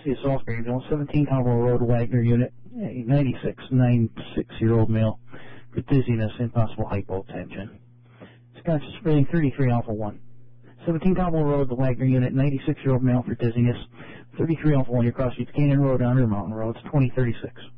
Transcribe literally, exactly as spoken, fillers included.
Chelsea of Salisbury, seventeen Caldwell Road, Wagner unit, ninety-six, ninety-six-year-old male for dizziness, impossible hypotension. Scotch is spreading thirty-three Alpha one. seventeen Caldwell Road, the Wagner unit, ninety-six-year-old male for dizziness, thirty-three Alpha one, your cross streets, Canyon Road, Under Mountain Road, twenty thirty-six.